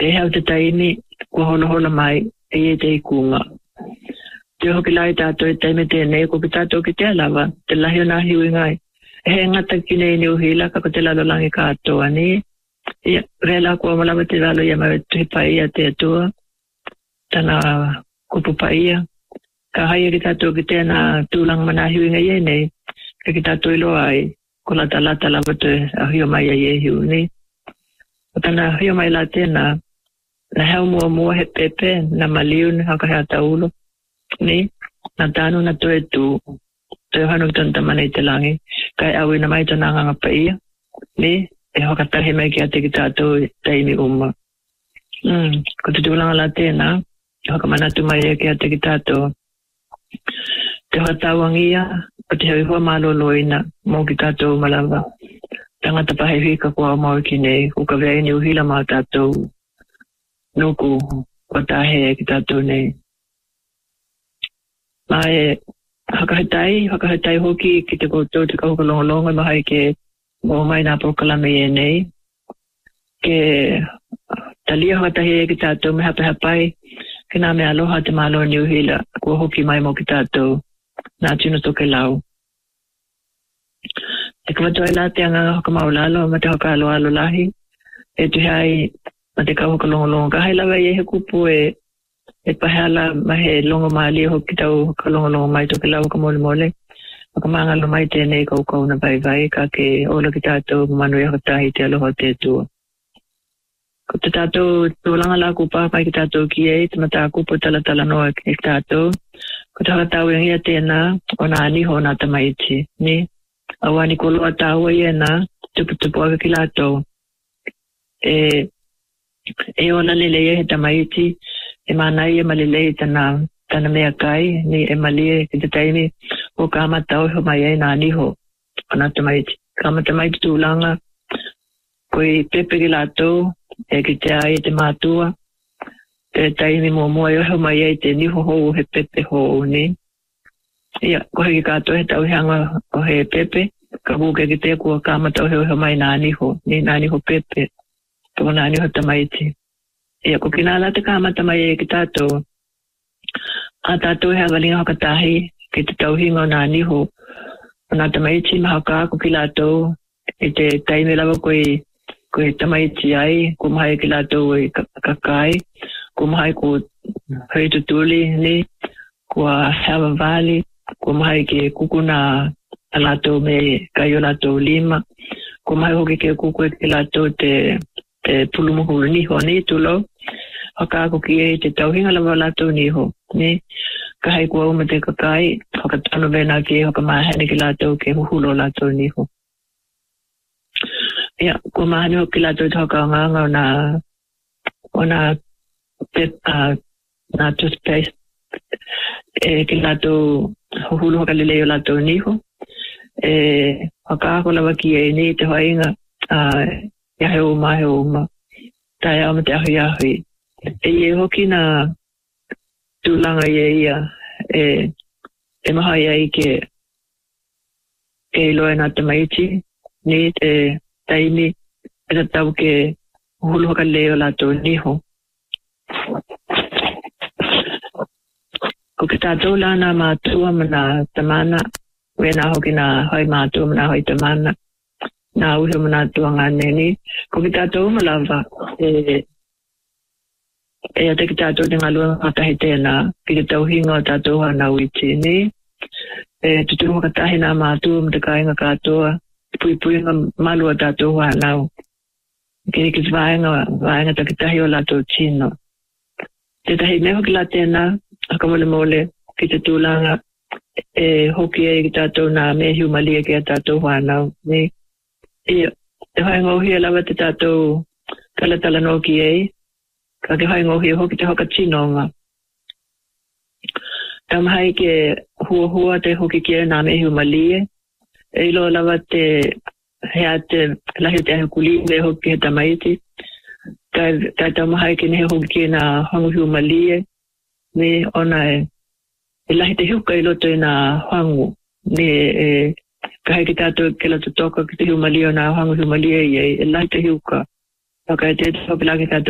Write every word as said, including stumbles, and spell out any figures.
te hau te taimi kua hola hola mai e e te ikunga. Te hoki lai tātou e taime tēnei ko ki tātou ki te alawa, te lahi o nā hiwi ngai. E he ngata ki nei ni uhila ka ko te lalolangi kātoa ni. Ia, rela kua malawa te lalo ia mai tuhi paia te atua, tana kupu paia. Ka haia ki tātou ki tēnā tūlanga mana hiwi ngai e nei, ka ki tātou ilo ai, ko lata lata lawa te ahio mai a ie hiu ni. O tana ahio mai la tēnā, na heo mua mua he pepe, na maliu ni haka hea taulo, ni, na tānu na toe tū, toe hanu tanta mana i te langi, kai awi na mai tana nganga paia, ni, e hoka tahi mai ki ate ki tātou taimi umma. Mm, ko te tūlanga la tēnā, e hoka manatu mai e ki ate ki tātou, te hoa tāwangia, o te hau hua maloloina, mō ki tātou malawa. Tangata pahe hika kua o mau ki nei, uka vea ni uhila mā tātou, nuku o tahe ki tātou nei. Mai hakahetai, hakahetai hoki ki te koutou te kaukalongolonga mahai ke mō mai nā prokalame e nei. Ke talia hakatahe ki tātou me hape hapai, ke nā me aloha te malo ni uhila, kua hoki mai mō ki tātou, nā tino toke lau. Te kamatua e la te anga hoka maulalo, ma te hoka alo alo lahi, e tu hai ma te kau hoka longo ka hai lawa i he kupu e e pahala ma he longo maali ho ki tau hoka longo longo mai toke lau ka mole mole maka maangalo mai tēnei kau kau na vai vai ka ke ola ki tātou manu e hotahi te aloha te tua. Ko te tātou tūlanga la kupa mai ki tātou ki e te mata kupu tala tala noa ki tātou. Ko te hakatau e ngia tēnā o nā aniho o nā tamaiti ni. Awani koloa tāua i e nā tupu tupu aga ki lātou. E e ona lele e he tamaiti, e manai e malele tana, tana mea kai, ni e malie ki te taimi o ka amatau ho mai e nā niho o nā tamaiti. Ka amatamaiti tūlanga, koi pepe ki lātou, e ki te ai te mātua, te taimi mua mua e ho mai e te niho hou he pepe hou ni. Ia, ko he ki kātou he tau hanga o he pepe, ka kuke ki te kua ka amatau he ho mai nā niho, ni nā niho pepe. Tō nāni ho tamaiti. Ia, ko ki nāla te kāma tamai e ki tātou. A tātou hea walinga hakatahi ki te tauhinga o nāni ho. O nā tamaiti maha kā ko ki lātou e te taime lawa koe, koe tamaiti ai, ko mahai ki lātou e kakai, ko mahai ko hei tutuli ni, ko hawa vali, ko mahai ke kukuna a lātou me kai o lātou lima, ko mahai hoki ke kuku e ki lātou te te pulumuhuru niho ni tulo, haka ako ki e te tauhinga lawa lātou niho, ni, ka hai kua uma te kakai, haka tano vena ki e haka mahani ki lātou ke huhulo lātou niho. Ia, kua mahani ho ki lātou te haka nganga o nā, o nā, pep, uh, nā toothpaste, e ki lātou huhulo haka leleo lātou niho, e haka ako lawa ki e ni te hoainga, uh, ia he oma, he oma. Tai ama te ahi ahi. E ie hoki nā tūlanga ia ia, e, e maha ia i ke ke iloa nā tamaiti, ni te taimi, e ta tau ke hulu haka leo lātou niho. Ko ke tātou la nā mātua mana tamana, we nā hoki nā hoi mātua mana hoi tamana, nā uhe mana tuanga neni, ko ki tātou malawa, e, e ate ki tātou te ngalua hatahi tēnā, ki te tauhinga o tātou hana uiti ni, e tutu hukatahi nā mātua mta kāinga kātoa, pui pui ngā malua tātou hanau, ki ki vaenga, vaenga takitahi o lātou tino. Te tahi meho ki la tēnā, haka mole mole, ki te tūlanga, e hoki e ki tātou nā mehiu malia ki a tātou hanau, ni, ia, te hai ngohi e lawa te tātou talatala no ki ei, ka ke hai ngohi e hoki te hoka tinonga. Tamahai ke hua hua te hoki ki e nā mehiu malie, e ilo lawa te hea te lahi te ahe kuli me hoki he tamaiti, ka tamahai ke nehe hoki ki e nā hangu malie, me ona e, e lahi te hiuka i loto i nā hangu, me e, ka hei ki tātou ke la tutoka ki te hiumalia o nā hangu hiumalia i e, e lai te hiuka. Waka e te tōpilaki tātou